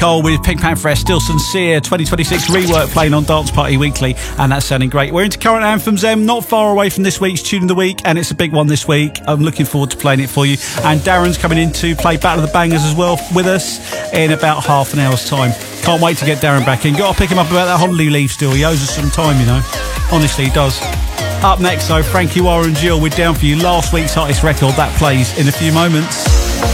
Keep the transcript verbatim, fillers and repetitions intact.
Cole with Pink Panther, Still Sincere, twenty twenty-six rework playing on Dance Party Weekly, and that's sounding great. We're into current anthems, Em, not far away from this week's Tune of the Week, and it's a big one this week. I'm looking forward to playing it for you. And Darren's coming in to play Battle of the Bangers as well with us in about half an hour's time. Can't wait to get Darren back in. Got to pick him up about that holiday leave still. He owes us some time, you know. Honestly, he does. Up next, though, Frankie Warren and Jill with Down For You, last week's hottest record. That plays in a few moments.